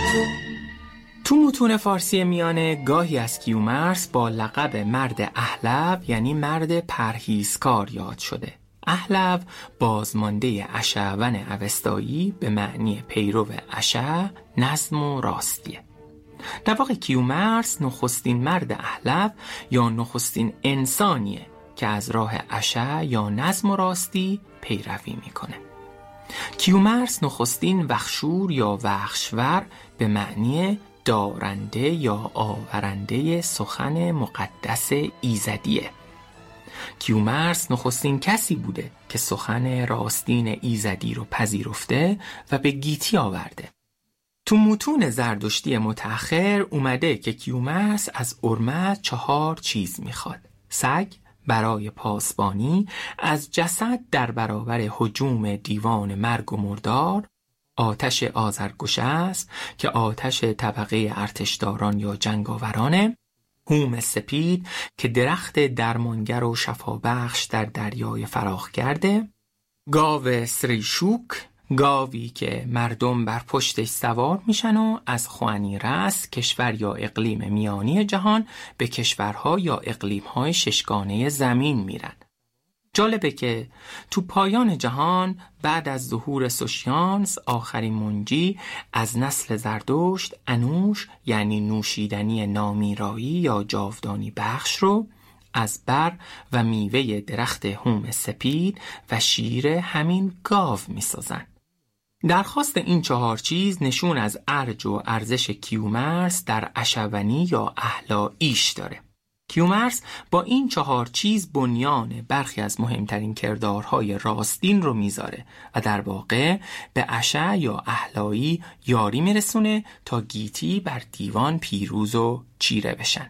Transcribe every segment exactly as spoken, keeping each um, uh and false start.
تو متون فارسی میانه گاهی از کیومرث با لقب مرد اهلو یعنی مرد پرهیزکار یاد شده. اهلو بازمانده اشعون اوستایی به معنی پیرو اشع، نظم و راستیه. در واقع کیومرث نخستین مرد اهلو یا نخستین انسانیه که از راه اشع یا نظم و راستی پیروی میکنه. کیومرث نخستین وخشور یا وخشور به معنی دارنده یا آورنده سخن مقدس ایزدیه. کیومرث نخستین کسی بوده که سخن راستین ایزدی رو پذیرفته و به گیتی آورده. تو متون زردشتی متأخر اومده که کیومرث از ارمه چهار چیز میخواد: سگ برای پاسبانی از جسد در برابر هجوم دیوان مرگ و مردار، آتش آذرگوشه است که آتش طبقه ارتشداران یا جنگاورانه، هوم سپید که درخت درمانگر و شفابخش در دریای فراخ کرده، گاو سریشوک، گاوی که مردم بر پشتش سوار میشن و از خوانیرس، کشور یا اقلیم میانی جهان، به کشورها یا اقلیمهای ششگانه زمین میرن. جالبه که تو پایان جهان بعد از ظهور سوشیانس، آخرین منجی از نسل زردشت، انوش یعنی نوشیدنی نامیرایی یا جاودانی بخش رو از بر و میوه درخت هوم سپید و شیر همین گاو میسازن. درخواست این چهار چیز نشون از ارج و ارزش کیومرث در اشعونی یا اهلاییش داره. کیومرث با این چهار چیز بنیان برخی از مهمترین کردارهای راستین رو میذاره و در واقع به اشع یا اهلایی یاری میرسونه تا گیتی بر دیوان پیروز و چیره بشن.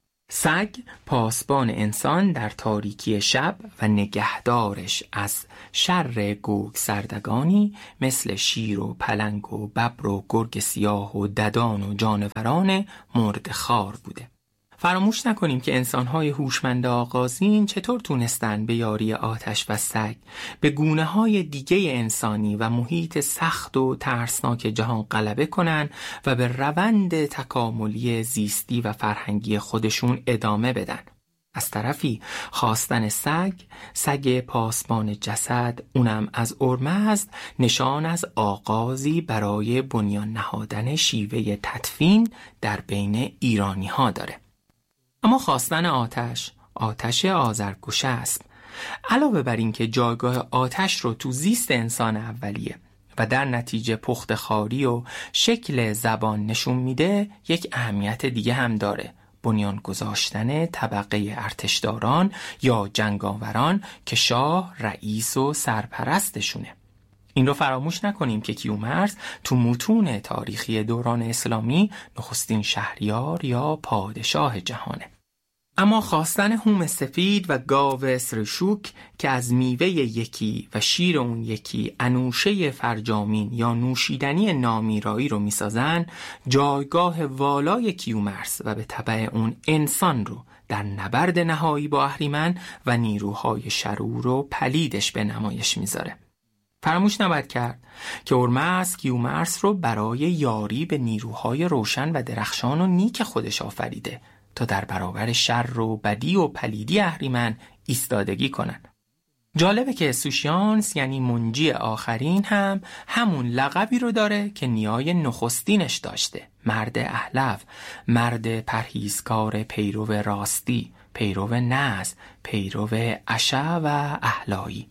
سگ پاسبان انسان در تاریکی شب و نگهدارش از شر گوگ سردگانی مثل شیر و پلنگ و ببر و گرگ سیاه و ددان و جانوران مردخوار بوده. فراموش نکنیم که انسان‌های هوشمند آغازین چطور تونستن به یاری آتش و سگ به گونه‌های دیگه انسانی و محیط سخت و ترسناک جهان غلبه کنن و به روند تکاملی زیستی و فرهنگی خودشون ادامه بدن. از طرفی خواستن سگ، سگ پاسبان جسد، اونم از ارمزد، نشان از آغازی برای بنیان نهادن شیوه تدفین در بین ایرانی‌ها داره. اما خواستن آتش، آتش آذرگوشه است. علاوه بر این که جایگاه آتش رو تو زیست انسان اولیه و در نتیجه پخت خاری و شکل زبان نشون میده، یک اهمیت دیگه هم داره: بنیان گذاشتن طبقه ارتشداران یا جنگاوران که شاه رئیس و سرپرستشونه. این رو فراموش نکنیم که کیومرث تو متون تاریخی دوران اسلامی نخستین شهریار یا پادشاه جهانه. اما خواستن هوم سفید و گاو سرشوک که از میوه یکی و شیر اون یکی انوشه فرجامین یا نوشیدنی نامیرایی رو میسازن، جایگاه والای کیومرث و به تبع اون انسان رو در نبرد نهایی با اهریمن و نیروهای شرور و پلیدش به نمایش میذاره. فراموش نباید کرد که ارمزد کیومرث رو برای یاری به نیروهای روشن و درخشان و نیک خودش آفریده تا در برابر شر و بدی و پلیدی اهریمن ایستادگی کنن. جالبه که سوشیانس یعنی منجی آخرین هم همون لقبی رو داره که نیای نخستینش داشته: مرد اهلو، مرد پرهیزکار، پیرو راستی، پیرو نظم، پیرو اشع و اهلایی.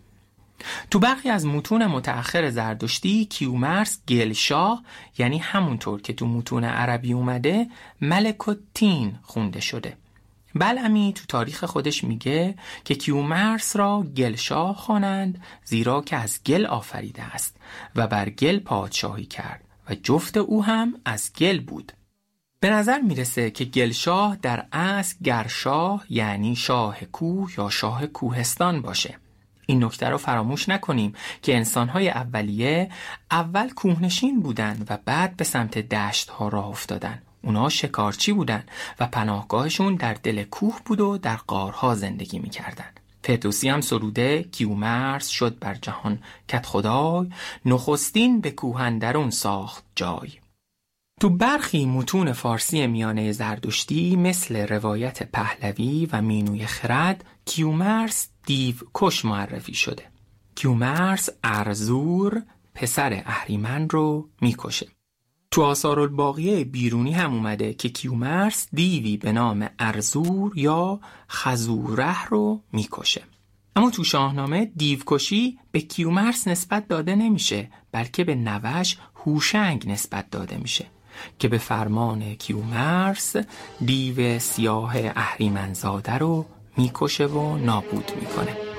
تو برخی از متون متأخر زردشتی کیومرث گلشاه، یعنی همونطور که تو متون عربی اومده، ملک التین خونده شده. بلعمی تو تاریخ خودش میگه که کیومرث را گلشاه خوانند زیرا که از گل آفریده است و بر گل پادشاهی کرد و جفت او هم از گل بود. به نظر میرسه که گلشاه در اصل گرشاه یعنی شاه کوه یا شاه کوهستان باشه. این نکته رو فراموش نکنیم که انسان‌های اولیه اول کوهنشین بودن و بعد به سمت دشت‌ها راه افتادن. اونا شکارچی بودن و پناهگاهشون در دل کوه بود و در غارها زندگی می‌کردن. فردوسی هم سروده کیومرث شد بر جهان کدخدای، نخستین به کوه اندرون ساخت جای. تو برخی متون فارسی میانه زردشتی مثل روایت پهلوی و مینوی خرد کیومرث دیو کش معرفی شده. کیومرث ارزور پسر اهریمن رو میکشه. تو آثارالباقیه بیرونی هم اومده که کیومرث دیوی به نام ارزور یا خزوره رو میکشه. اما تو شاهنامه دیوکشی به کیومرث نسبت داده نمیشه، بلکه به نوش هوشنگ نسبت داده میشه که به فرمان کیومرث دیو سیاه اهریمنزاده رو میکشه و نابود میکنه.